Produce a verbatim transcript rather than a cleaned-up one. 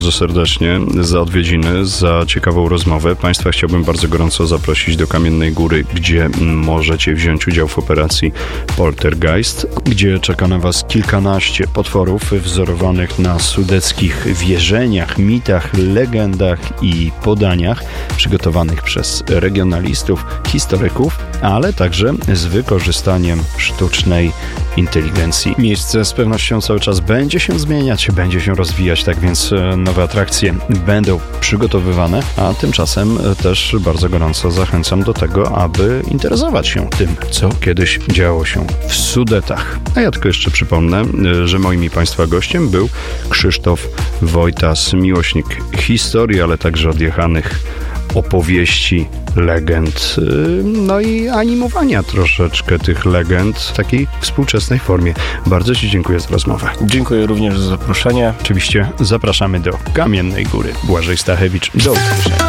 bardzo serdecznie za odwiedziny, za ciekawą rozmowę. Państwa chciałbym bardzo gorąco zaprosić do Kamiennej Góry, gdzie możecie wziąć udział w operacji Poltergeist, gdzie czeka na Was kilkanaście potworów wzorowanych na sudeckich wierzeniach, mitach, legendach i podaniach przygotowanych przez regionalistów, historyków, ale także z wykorzystaniem sztucznej inteligencji. Miejsce z pewnością cały czas będzie się zmieniać, będzie się rozwijać, tak więc nowe atrakcje będą przygotowywane, a tymczasem też bardzo gorąco zachęcam do tego, aby interesować się tym, co kiedyś działo się w Sudetach. A ja tylko jeszcze przypomnę, że moim i Państwa gościem był Krzysztof Wojtas, miłośnik historii, ale także odjechanych opowieści, legend, no i animowania troszeczkę tych legend w takiej współczesnej formie. Bardzo Ci dziękuję za rozmowę. Dziękuję również za zaproszenie. Oczywiście zapraszamy do Kamiennej Góry. Błażej Stachewicz. Do usłyszenia.